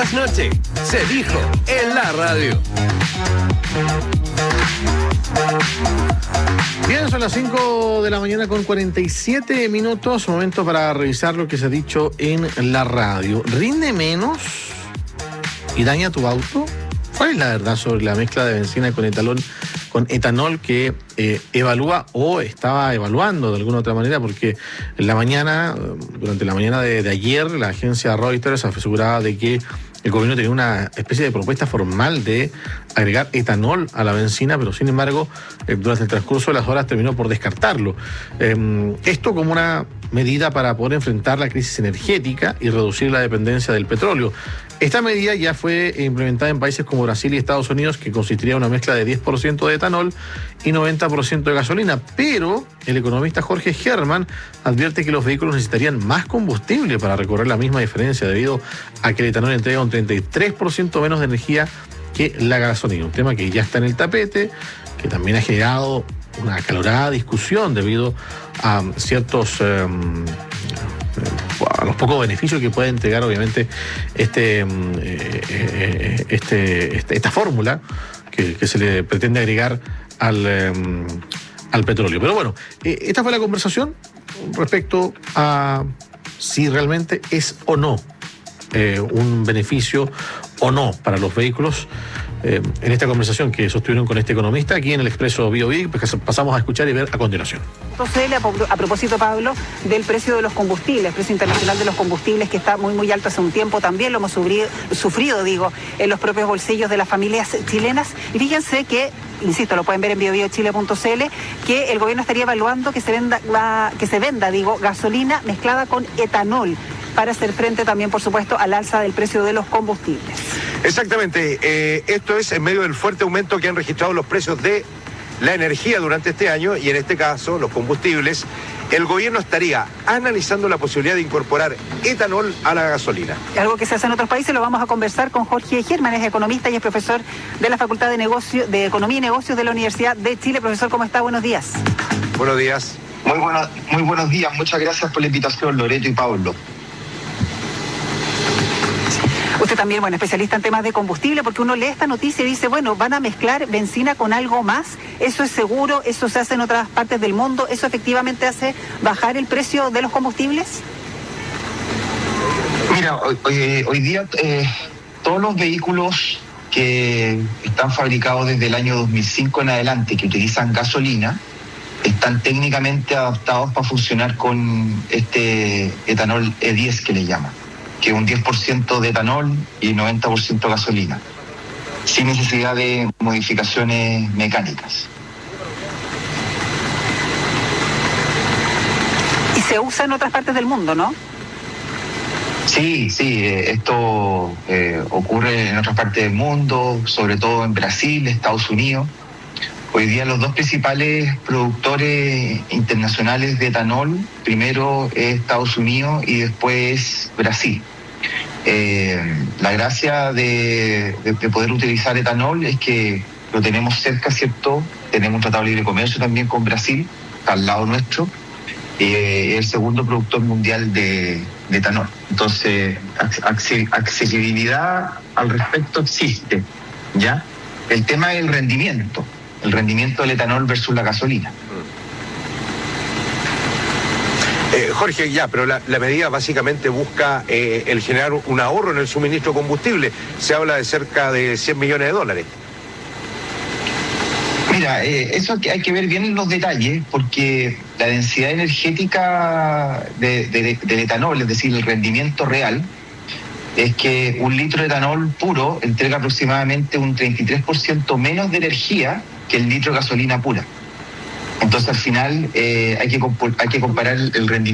trasnoche se dijo en la radio. Bien, son las 5 de la mañana con 47 minutos. Momento para revisar lo que se ha dicho en la radio. ¿Rinde menos y daña tu auto? ¿Cuál es la verdad sobre la mezcla de benzina con etanol que evalúa o estaba evaluando de alguna otra manera? Porque durante la mañana de ayer, la agencia Reuters aseguraba de que el gobierno tenía una especie de propuesta formal de agregar etanol a la benzina, pero sin embargo, durante el transcurso de las horas terminó por descartarlo. Esto como una medida para poder enfrentar la crisis energética y reducir la dependencia del petróleo. Esta medida ya fue implementada en países como Brasil y Estados Unidos, que consistiría en una mezcla de 10% de etanol y 90% de gasolina. Pero el economista Jorge Herrmann advierte que los vehículos necesitarían más combustible para recorrer la misma diferencia, debido a que el etanol entrega un 33% menos de energía que la gasolina. Un tema que ya está en el tapete, que también ha generado una acalorada discusión debido a ciertos... a los pocos beneficios que puede entregar obviamente esta fórmula que se le pretende agregar al petróleo. Pero bueno, esta fue la conversación respecto a si realmente es o no un beneficio o no para los vehículos. En esta conversación que sostuvieron con este economista aquí en el Expreso BioBig, pues pasamos a escuchar y ver a continuación. A propósito, Pablo, del precio de los combustibles, el precio internacional de los combustibles, que está muy alto hace un tiempo, también lo hemos sufrido, en los propios bolsillos de las familias chilenas. Y fíjense que, insisto, lo pueden ver en biobiochile.cl, que el gobierno estaría evaluando que se venda gasolina mezclada con etanol, para hacer frente también, por supuesto, al alza del precio de los combustibles. Exactamente, esto es en medio del fuerte aumento que han registrado los precios de la energía durante este año, y en este caso los combustibles. El gobierno estaría analizando la posibilidad de incorporar etanol a la gasolina. Algo que se hace en otros países. Lo vamos a conversar con Jorge Herrmann, es economista y es profesor de la Facultad de Economía y Negocios de la Universidad de Chile. Profesor, ¿cómo está? Buenos días. Buenos días. Muy buenos días. Muchas gracias por la invitación, Loreto y Pablo. Usted también, especialista en temas de combustible, porque uno lee esta noticia y dice, van a mezclar benzina con algo más. ¿Eso es seguro? ¿Eso se hace en otras partes del mundo? ¿Eso efectivamente hace bajar el precio de los combustibles? Mira, hoy día todos los vehículos que están fabricados desde el año 2005 en adelante, que utilizan gasolina, están técnicamente adaptados para funcionar con este etanol E10 que le llaman, que es un 10% de etanol y 90% gasolina, sin necesidad de modificaciones mecánicas. Y se usa en otras partes del mundo, ¿no? Sí, esto ocurre en otras partes del mundo, sobre todo en Brasil, Estados Unidos. Hoy día los dos principales productores internacionales de etanol, primero es Estados Unidos y después Brasil. La gracia de poder utilizar etanol es que lo tenemos cerca, ¿cierto? Tenemos un tratado de libre comercio también con Brasil, al lado nuestro, es el segundo productor mundial de etanol. Entonces, accesibilidad al respecto existe, ¿ya? El tema es el rendimiento del etanol versus la gasolina. Jorge, pero la medida básicamente busca el generar un ahorro en el suministro de combustible. Se habla de cerca de $100 millones. Mira, eso hay que ver bien en los detalles, porque la densidad energética del etanol, es decir, el rendimiento real, es que un litro de etanol puro entrega aproximadamente un 33% menos de energía que el litro de gasolina pura. Entonces, al final, hay que comparar el rendimiento